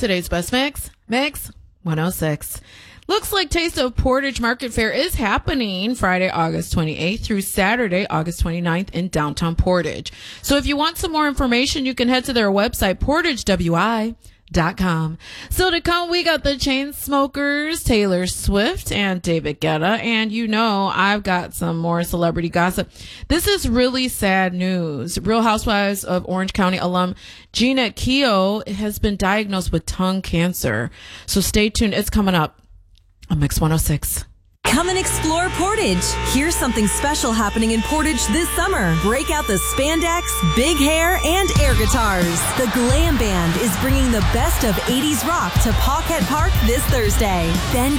Today's best mix 106. Looks like Taste of Portage Market Fair is happening Friday, August 28th through Saturday, August 29th in downtown Portage. So if you want some more information, you can head to their website, portagewi.com. So to come, we got the Chainsmokers, Taylor Swift, and David Guetta. And you know, I've got some more celebrity gossip. This is really sad news. Real Housewives of Orange County alum Gina Keogh has been diagnosed with tongue cancer. So stay tuned. It's coming up on Mix 106. Come and explore Portage. Here's something special happening in Portage this summer. Break out the spandex, big hair, and air guitars. The Glam Band is bringing the best of 80s rock to Paquette Park this Thursday. Then